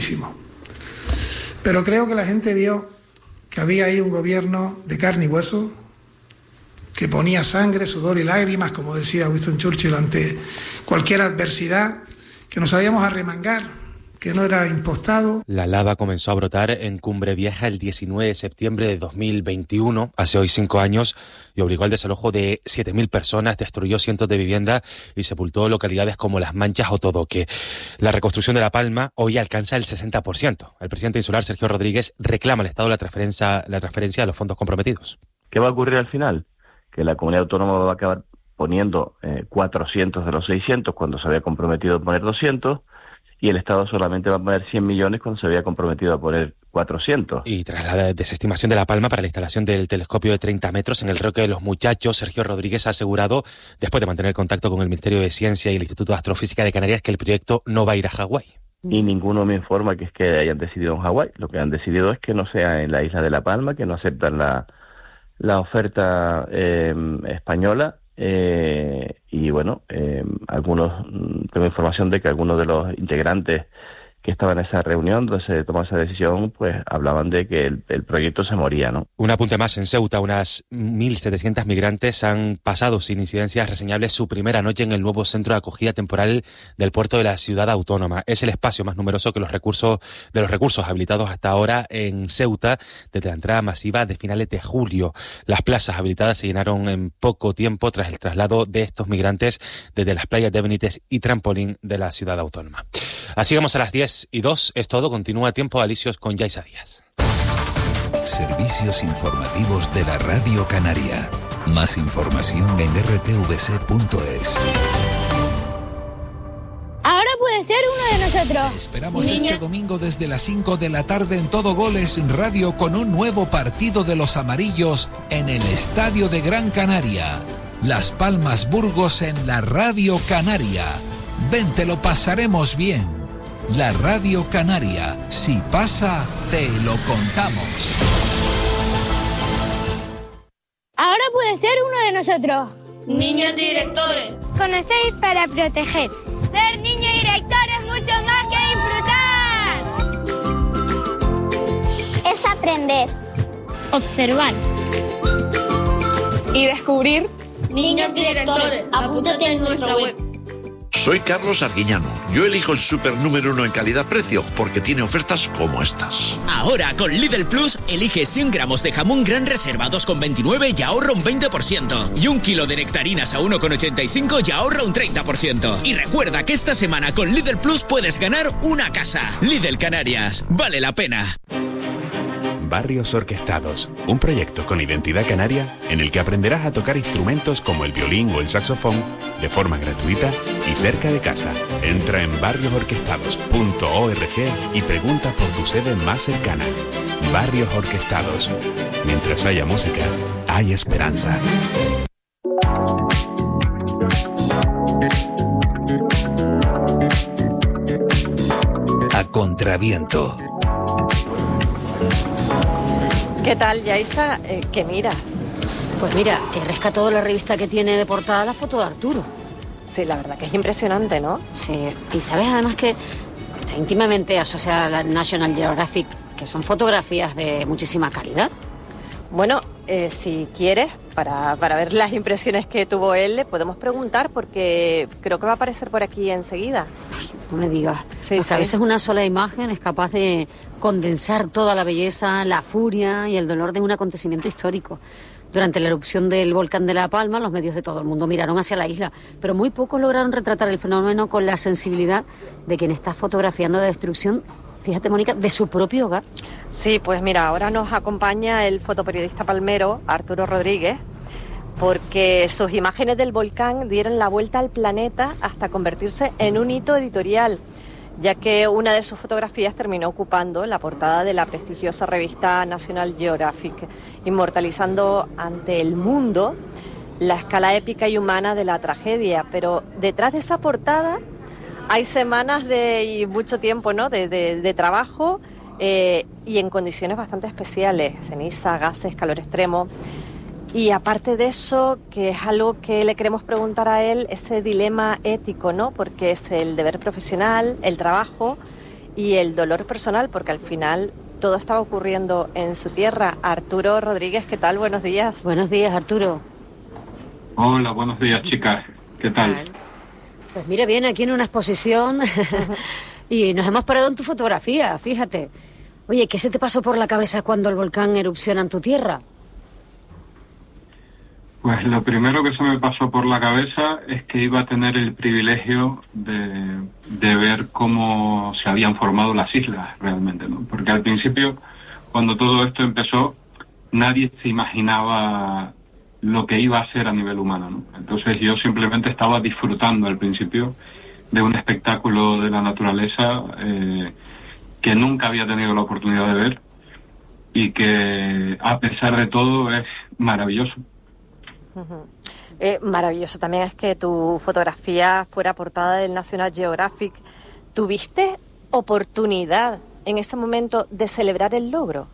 Pero creo que la gente vio que había ahí un gobierno de carne y hueso, que ponía sangre, sudor y lágrimas, como decía Winston Churchill, ante cualquier adversidad, que nos sabíamos arremangar, que no era impostado. La lava comenzó a brotar en Cumbre Vieja el 19 de septiembre de 2021, hace hoy 5 años, y obligó al desalojo de 7.000 personas, destruyó cientos de viviendas y sepultó localidades como Las Manchas o Todoque. La reconstrucción de La Palma hoy alcanza el 60%. El presidente insular, Sergio Rodríguez, reclama al Estado la transferencia de los fondos comprometidos. ¿Qué va a ocurrir al final? Que la comunidad autónoma va a acabar poniendo 400 de los 600 cuando se había comprometido a poner 200, y el Estado solamente va a poner 100 millones cuando se había comprometido a poner 400. Y tras la desestimación de La Palma para la instalación del telescopio de 30 metros en el Roque de los Muchachos, Sergio Rodríguez ha asegurado, después de mantener contacto con el Ministerio de Ciencia y el Instituto de Astrofísica de Canarias, que el proyecto no va a ir a Hawái. Y ninguno me informa que es que hayan decidido en Hawái. Lo que han decidido es que no sea en la isla de La Palma, que no aceptan la oferta española, y bueno, tengo información de que algunos de los integrantes que estaban en esa reunión donde se tomó esa decisión, pues hablaban de que el proyecto se moría, ¿no? Un apunte más: en Ceuta, unas 1.700 migrantes han pasado sin incidencias reseñables su primera noche en el nuevo centro de acogida temporal del puerto de la ciudad autónoma. Es el espacio más numeroso que los recursos habilitados hasta ahora en Ceuta desde la entrada masiva de finales de julio. Las plazas habilitadas se llenaron en poco tiempo tras el traslado de estos migrantes desde las playas de Benítez y Trampolín de la ciudad autónoma. Así vamos a las 10:02. Es todo. Continúa Tiempo Alicios con Yaisa Díaz. Servicios informativos de la Radio Canaria. Más información en rtvc.es. Ahora puede ser uno de nosotros. Esperamos este domingo desde las 5 de la tarde en Todo Goles Radio con un nuevo partido de los amarillos en el Estadio de Gran Canaria. Las Palmas Burgos en la Radio Canaria. Ven, te lo pasaremos bien. La Radio Canaria, si pasa, te lo contamos. Ahora puede ser uno de nosotros. Niños directores. Conocer para proteger. Ser niño director es mucho más que disfrutar. Es aprender. Observar. Y descubrir. Niños directores, apúntate en nuestra web. Soy Carlos Arguiñano. Yo elijo el super número 1 en calidad-precio porque tiene ofertas como estas. Ahora con Lidl Plus elige 100 gramos de jamón Gran Reserva 2,29 y ahorra un 20%. Y 1 kilo de nectarinas a 1,85 y ahorra un 30%. Y recuerda que esta semana con Lidl Plus puedes ganar una casa. Lidl Canarias. Vale la pena. Barrios Orquestados, un proyecto con identidad canaria en el que aprenderás a tocar instrumentos como el violín o el saxofón de forma gratuita y cerca de casa. Entra en barriosorquestados.org y pregunta por tu sede más cercana. Barrios Orquestados. Mientras haya música, hay esperanza. A contraviento. ¿Qué tal, Yaisa? ¿Qué miras? Pues mira, he rescatado la revista que tiene de portada la foto de Arturo. Sí, la verdad que es impresionante, ¿no? Sí, y sabes además que está íntimamente asociada a la National Geographic, que son fotografías de muchísima calidad. Bueno, si quieres, para ver las impresiones que tuvo él, le podemos preguntar porque creo que va a aparecer por aquí enseguida. Ay, no me digas. Sí, a veces una sola imagen es capaz de condensar toda la belleza, la furia y el dolor de un acontecimiento histórico. Durante la erupción del volcán de La Palma, los medios de todo el mundo miraron hacia la isla, pero muy pocos lograron retratar el fenómeno con la sensibilidad de quien está fotografiando la destrucción, fíjate, Mónica, de su propio hogar. Sí, pues mira, ahora nos acompaña el fotoperiodista palmero Arturo Rodríguez, porque sus imágenes del volcán dieron la vuelta al planeta hasta convertirse en un hito editorial, ya que una de sus fotografías terminó ocupando la portada de la prestigiosa revista National Geographic, inmortalizando ante el mundo la escala épica y humana de la tragedia, pero detrás de esa portada hay semanas y mucho tiempo, ¿no?, de trabajo y en condiciones bastante especiales, ceniza, gases, calor extremo. Y aparte de eso, que es algo que le queremos preguntar a él, ese dilema ético, ¿no?, porque es el deber profesional, el trabajo y el dolor personal, porque al final todo estaba ocurriendo en su tierra. Arturo Rodríguez, ¿qué tal? Buenos días. Buenos días, Arturo. Hola, buenos días, chicas. ¿Qué tal? Pues mira, viene aquí en una exposición y nos hemos parado en tu fotografía, fíjate. Oye, ¿qué se te pasó por la cabeza cuando el volcán erupciona en tu tierra? Pues lo primero que se me pasó por la cabeza es que iba a tener el privilegio de ver cómo se habían formado las islas realmente, ¿no? Porque al principio, cuando todo esto empezó, nadie se imaginaba lo que iba a ser a nivel humano, ¿no? Entonces yo simplemente estaba disfrutando al principio de un espectáculo de la naturaleza que nunca había tenido la oportunidad de ver y que a pesar de todo es maravilloso. Maravilloso también es que tu fotografía fuera portada del National Geographic. ¿Tuviste oportunidad en ese momento de celebrar el logro?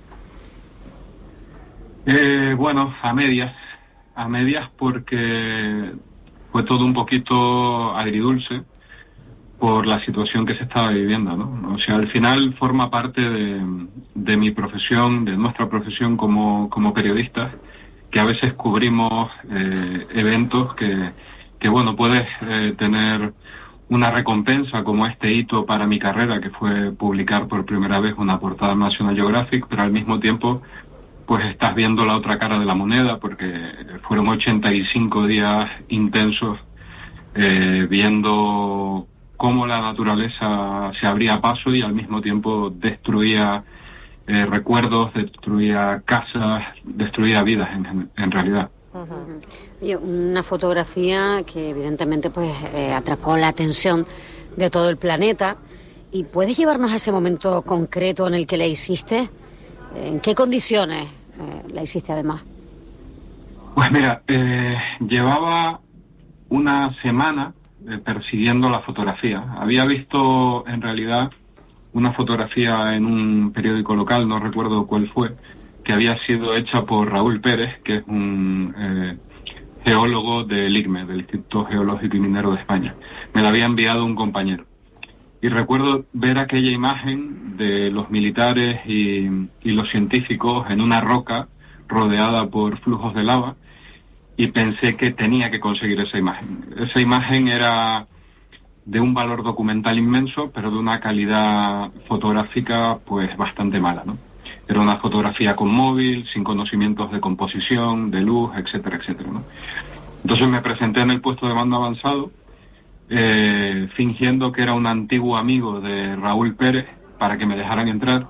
Bueno, a medias porque fue todo un poquito agridulce por la situación que se estaba viviendo, ¿no? O sea, al final forma parte de mi profesión, de nuestra profesión como periodistas, que a veces cubrimos eventos que bueno, puedes tener una recompensa como este hito para mi carrera, que fue publicar por primera vez una portada en National Geographic, pero al mismo tiempo pues estás viendo la otra cara de la moneda, porque fueron 85 días intensos viendo cómo la naturaleza se abría paso y al mismo tiempo destruía recuerdos, destruía casas, destruía vidas en realidad. Y una fotografía que evidentemente pues atrapó la atención de todo el planeta. ¿Y puedes llevarnos a ese momento concreto en el que la hiciste? ¿En qué condiciones la hiciste además? Pues mira, llevaba una semana persiguiendo la fotografía. Había visto en realidad una fotografía en un periódico local, no recuerdo cuál fue, que había sido hecha por Raúl Pérez, que es un geólogo del IGME, del Instituto Geológico y Minero de España. Me la había enviado un compañero. Y recuerdo ver aquella imagen de los militares y los científicos en una roca rodeada por flujos de lava y pensé que tenía que conseguir esa imagen. Esa imagen era de un valor documental inmenso, pero de una calidad fotográfica pues bastante mala, ¿no? Era una fotografía con móvil, sin conocimientos de composición, de luz, etcétera, etcétera, ¿no? Entonces me presenté en el puesto de mando avanzado, fingiendo que era un antiguo amigo de Raúl Pérez para que me dejaran entrar.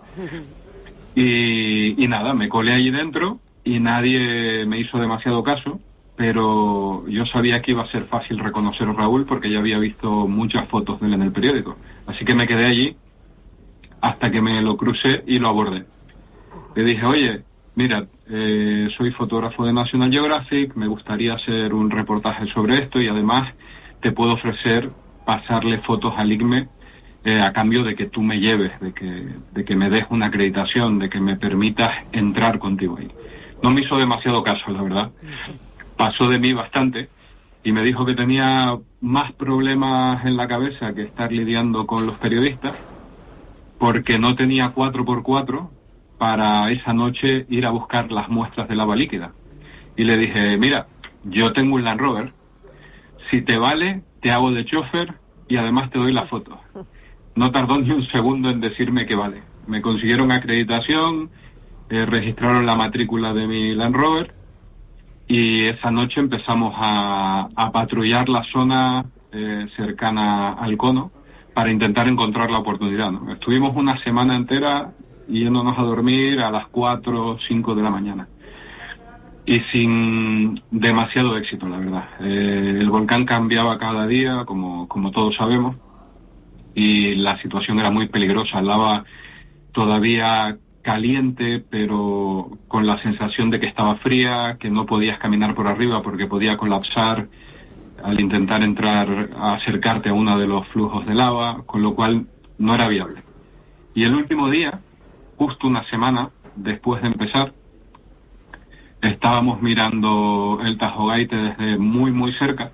Y nada, me colé allí dentro y nadie me hizo demasiado caso, pero yo sabía que iba a ser fácil reconocer a Raúl porque ya había visto muchas fotos de él en el periódico. Así que me quedé allí hasta que me lo crucé y lo abordé. Le dije, oye, mira, soy fotógrafo de National Geographic, me gustaría hacer un reportaje sobre esto y además te puedo ofrecer pasarle fotos al IGME a cambio de que tú me lleves, de que me des una acreditación, de que me permitas entrar contigo ahí. No me hizo demasiado caso, la verdad. Pasó de mí bastante y me dijo que tenía más problemas en la cabeza que estar lidiando con los periodistas porque no tenía 4x4 para esa noche ir a buscar las muestras de lava líquida. Y le dije, mira, yo tengo un Land Rover, si te vale, te hago de chofer y además te doy la foto. No tardó ni un segundo en decirme que vale. Me consiguieron acreditación, registraron la matrícula de mi Land Rover y esa noche empezamos a patrullar la zona cercana al cono para intentar encontrar la oportunidad, ¿no? Estuvimos una semana entera yéndonos a dormir a las 4 o 5 de la mañana y sin demasiado éxito, la verdad. El volcán cambiaba cada día, como todos sabemos, y la situación era muy peligrosa. El lava todavía caliente, pero con la sensación de que estaba fría, que no podías caminar por arriba porque podía colapsar al intentar entrar a acercarte a uno de los flujos de lava, con lo cual no era viable. Y el último día, justo una semana después de empezar, estábamos mirando el Tajo Gaite desde muy, muy cerca,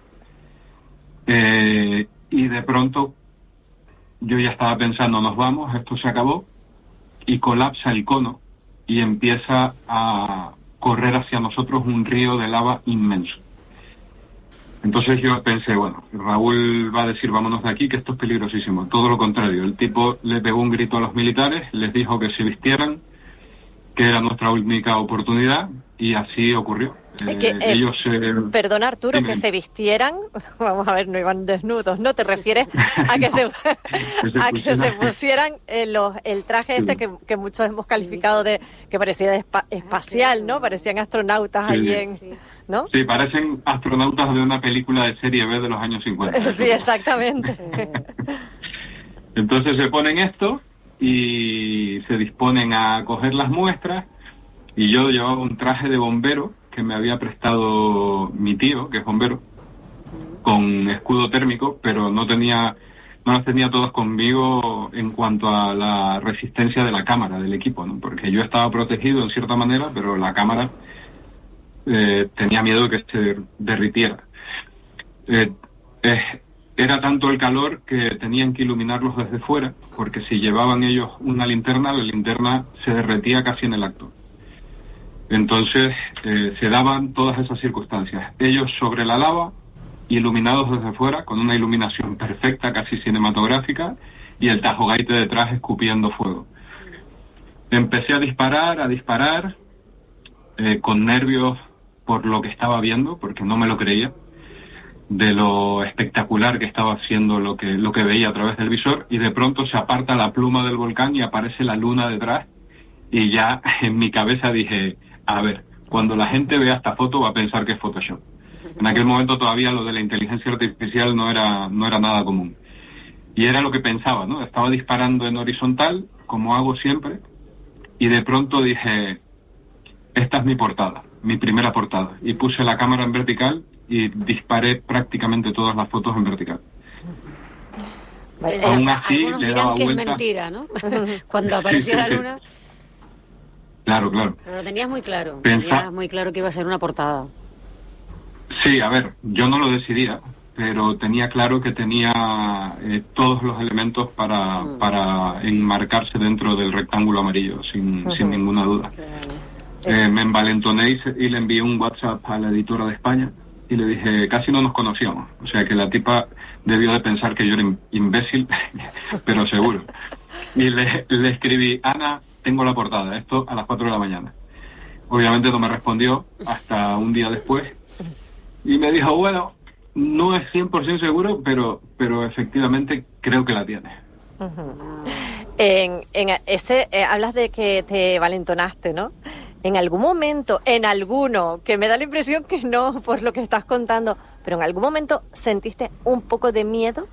y de pronto yo ya estaba pensando, nos vamos, esto se acabó, y colapsa el cono y empieza a correr hacia nosotros un río de lava inmenso. Entonces yo pensé, bueno, Raúl va a decir vámonos de aquí, que esto es peligrosísimo. Todo lo contrario, el tipo le pegó un grito a los militares, les dijo que se vistieran, que era nuestra única oportunidad, y así ocurrió. Ellos Perdona, Arturo, dime. Que se vistieran, vamos a ver, no iban desnudos, ¿no? ¿Te refieres a que se pusieran el traje este que muchos hemos calificado de que parecía espacial, ¿no? Parecían astronautas allí en... ¿no? Sí, parecen astronautas de una película de serie B de los años 50. Sí, exactamente. Entonces se ponen esto y se disponen a coger las muestras, y yo llevaba un traje de bombero que me había prestado mi tío, que es bombero, con escudo térmico, pero no las tenía todas conmigo en cuanto a la resistencia de la cámara, del equipo, ¿no? Porque yo estaba protegido en cierta manera, pero la cámara tenía miedo de que se derritiera. Era tanto el calor que tenían que iluminarlos desde fuera, porque si llevaban ellos una linterna, la linterna se derretía casi en el acto. Entonces se daban todas esas circunstancias. Ellos sobre la lava, iluminados desde fuera, con una iluminación perfecta, casi cinematográfica, y el Tajo Gaite detrás escupiendo fuego. Empecé a disparar, con nervios por lo que estaba viendo, porque no me lo creía, de lo espectacular que estaba haciendo lo que veía a través del visor, y de pronto se aparta la pluma del volcán y aparece la luna detrás, y ya en mi cabeza dije, a ver, cuando la gente vea esta foto va a pensar que es Photoshop. En aquel momento todavía lo de la inteligencia artificial no era nada común. Y era lo que pensaba, ¿no? Estaba disparando en horizontal, como hago siempre, y de pronto dije, esta es mi portada, mi primera portada. Y puse la cámara en vertical y disparé prácticamente todas las fotos en vertical. Aún así, algunos le dirán daba que vueltas. es mentira, ¿no? Cuando apareció la luna. Claro. Pero lo tenías muy claro. Pensa- Tenías muy claro que iba a ser una portada. Sí, a ver, yo no lo decidía, pero tenía claro que tenía todos los elementos para enmarcarse dentro del rectángulo amarillo, sin ninguna duda. Me envalentoné y le envié un WhatsApp a la editora de España y le dije, casi no nos conocíamos, o sea que la tipa debió de pensar que yo era imbécil, pero seguro. Y le escribí, Ana, tengo la portada, esto a las 4 de la mañana. Obviamente no me respondió hasta un día después y me dijo, bueno, no es 100% seguro, pero efectivamente creo que la tiene. En ese hablas de que te valentonaste, ¿no? En algún momento, que me da la impresión que no por lo que estás contando, pero en algún momento sentiste un poco de miedo.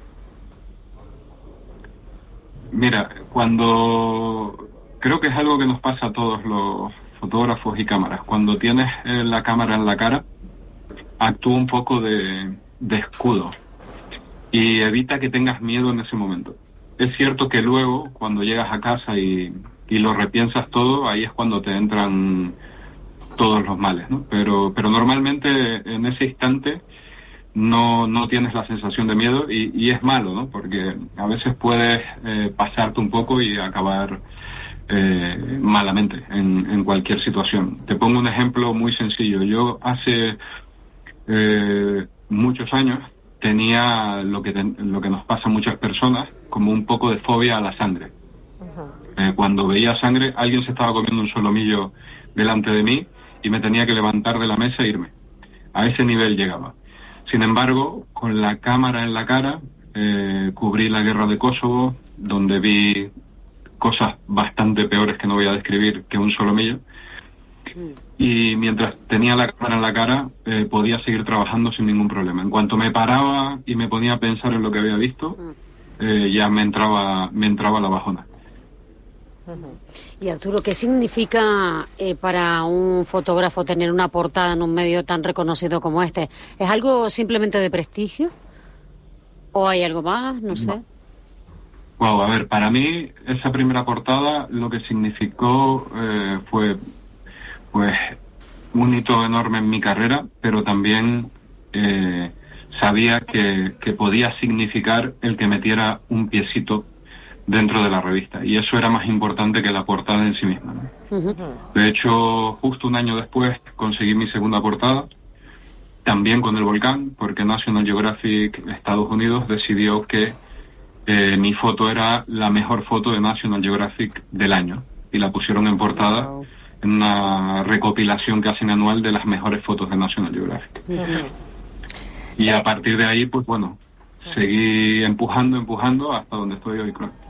Mira, creo que es algo que nos pasa a todos los fotógrafos y cámaras, cuando tienes la cámara en la cara, actúa un poco de escudo y evita que tengas miedo en ese momento. Es cierto que luego, cuando llegas a casa y lo repiensas todo, ahí es cuando te entran todos los males, ¿no? Pero normalmente en ese instante no tienes la sensación de miedo y es malo, ¿no? Porque a veces puedes pasarte un poco y acabar malamente en cualquier situación. Te pongo un ejemplo muy sencillo. Yo hace muchos años tenía lo que nos pasa a muchas personas, como un poco de fobia a la sangre. Cuando veía sangre, alguien se estaba comiendo un solomillo delante de mí y me tenía que levantar de la mesa e irme. A ese nivel llegaba. Sin embargo, con la cámara en la cara, cubrí la guerra de Kosovo, donde vi cosas bastante peores que no voy a describir que un solomillo. Y mientras tenía la cámara en la cara, podía seguir trabajando sin ningún problema. En cuanto me paraba y me ponía a pensar en lo que había visto, ya me entraba la bajona. Y Arturo, ¿qué significa para un fotógrafo tener una portada en un medio tan reconocido como este? ¿Es algo simplemente de prestigio? ¿O hay algo más? No sé. Wow, a ver, para mí esa primera portada lo que significó fue pues un hito enorme en mi carrera, pero también sabía que podía significar el que metiera un piecito dentro de la revista, y eso era más importante que la portada en sí misma, ¿no? De hecho, justo un año después conseguí mi segunda portada, también con el volcán, porque National Geographic Estados Unidos decidió que mi foto era la mejor foto de National Geographic del año, y la pusieron en portada en una recopilación que hacen anual de las mejores fotos de National Geographic. Y a partir de ahí, pues bueno, seguí empujando hasta donde estoy hoy, claro.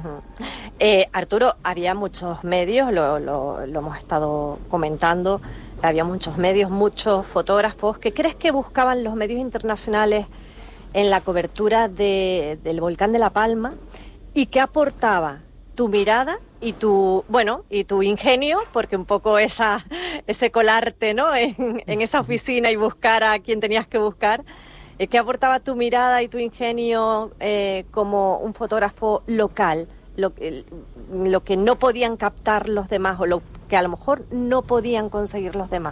Arturo, había muchos medios, lo hemos estado comentando, había muchos medios, muchos fotógrafos. ¿Qué crees que buscaban los medios internacionales en la cobertura del volcán de La Palma? ¿Y qué aportaba tu mirada y tu ingenio? Porque un poco ese colarte, ¿no?, en esa oficina y buscar a quien tenías que buscar. ¿Qué aportaba tu mirada y tu ingenio como un fotógrafo local? Lo que no podían captar los demás, o lo que a lo mejor no podían conseguir los demás.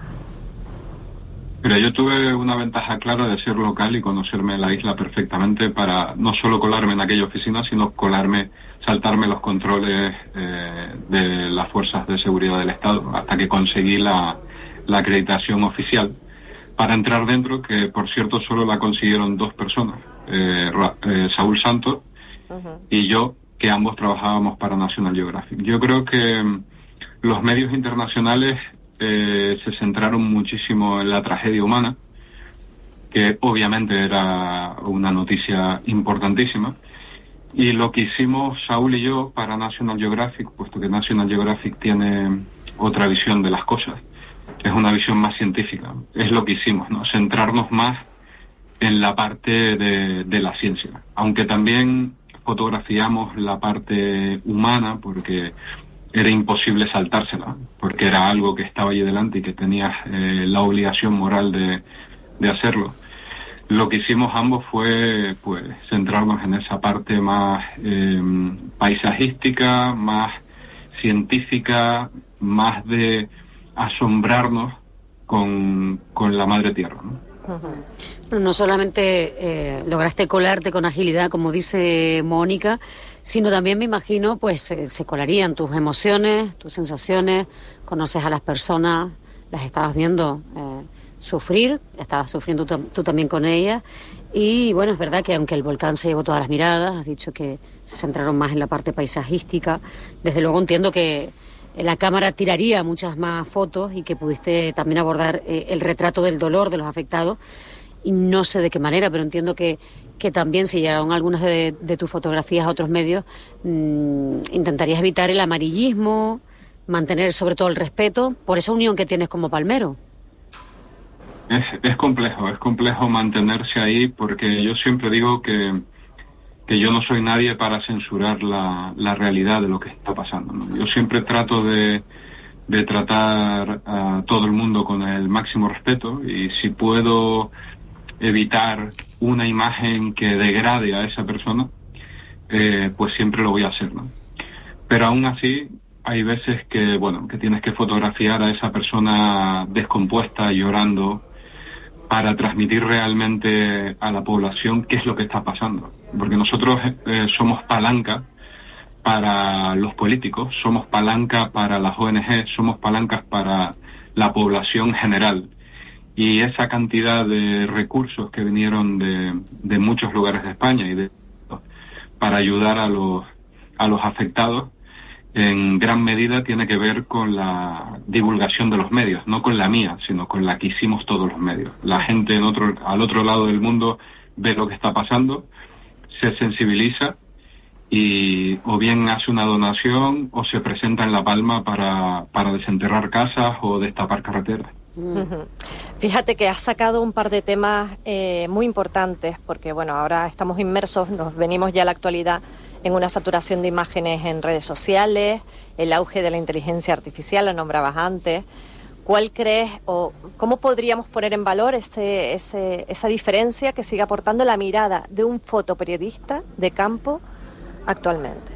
Mira, yo tuve una ventaja clara de ser local y conocerme la isla perfectamente para no solo colarme en aquella oficina, sino saltarme los controles de las fuerzas de seguridad del Estado, hasta que conseguí la acreditación oficial para entrar dentro, que por cierto solo la consiguieron 2 personas, Saúl Santos y yo, que ambos trabajábamos para National Geographic. Yo creo que los medios internacionales se centraron muchísimo en la tragedia humana, que obviamente era una noticia importantísima, y lo que hicimos Saúl y yo para National Geographic, puesto que National Geographic tiene otra visión de las cosas, es una visión más científica, es lo que hicimos, ¿no? Centrarnos más en la parte de la ciencia, aunque también fotografiamos la parte humana, porque era imposible saltársela, porque era algo que estaba ahí delante y que tenías la obligación moral de hacerlo. Lo que hicimos ambos fue pues centrarnos en esa parte más paisajística, más científica, más de asombrarnos con la madre tierra, ¿no? No solamente lograste colarte con agilidad, como dice Mónica, sino también me imagino pues se colarían tus emociones, tus sensaciones, conoces a las personas, las estabas viendo sufrir, estabas sufriendo tú también con ellas, y bueno, es verdad que aunque el volcán se llevó todas las miradas, has dicho que se centraron más en la parte paisajística, desde luego entiendo que la cámara tiraría muchas más fotos y que pudiste también abordar el retrato del dolor de los afectados, y no sé de qué manera, pero entiendo que también si llegaron algunas de tus fotografías a otros medios, intentarías evitar el amarillismo, mantener sobre todo el respeto por esa unión que tienes como palmero. Es complejo mantenerse ahí, porque yo siempre digo que yo no soy nadie para censurar la realidad de lo que está pasando, ¿no? Yo siempre trato de tratar a todo el mundo con el máximo respeto, y si puedo evitar una imagen que degrade a esa persona, pues siempre lo voy a hacer, ¿no? Pero aún así hay veces que tienes que fotografiar a esa persona descompuesta, llorando, para transmitir realmente a la población qué es lo que está pasando. Porque nosotros somos palanca para los políticos, somos palanca para las ONG, somos palancas para la población general. Y esa cantidad de recursos que vinieron de muchos lugares de España y para ayudar a los afectados, en gran medida tiene que ver con la divulgación de los medios, no con la mía, sino con la que hicimos todos los medios. La gente al otro lado del mundo ve lo que está pasando, se sensibiliza y o bien hace una donación o se presenta en La Palma para desenterrar casas o destapar carreteras. Fíjate que has sacado un par de temas muy importantes, porque bueno, ahora estamos inmersos, nos venimos ya a la actualidad en una saturación de imágenes en redes sociales, el auge de la inteligencia artificial, lo nombrabas antes. ¿Cuál crees o cómo podríamos poner en valor esa diferencia que sigue aportando la mirada de un fotoperiodista de campo actualmente?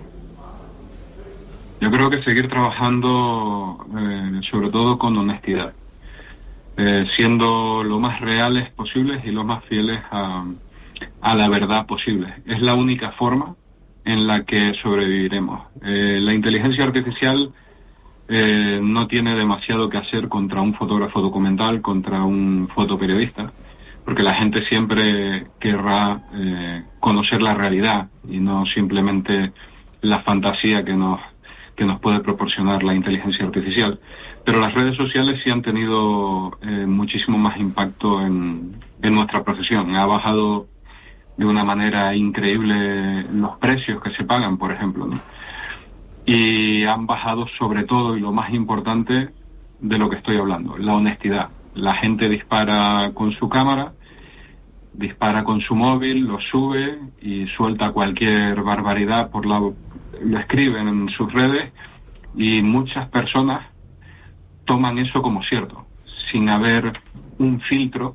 Yo creo que seguir trabajando sobre todo con honestidad, siendo lo más reales posibles y lo más fieles a la verdad posible. Es la única forma en la que sobreviviremos. La inteligencia artificial no tiene demasiado que hacer contra un fotógrafo documental, contra un fotoperiodista, porque la gente siempre querrá conocer la realidad y no simplemente la fantasía que nos puede proporcionar la inteligencia artificial. Pero las redes sociales sí han tenido muchísimo más impacto en nuestra profesión. Ha bajado de una manera increíble los precios que se pagan, por ejemplo, ¿no? Y han bajado sobre todo, y lo más importante de lo que estoy hablando, la honestidad. La gente dispara con su cámara, dispara con su móvil, lo sube y suelta cualquier barbaridad lo escriben en sus redes, y muchas personas toman eso como cierto, sin haber un filtro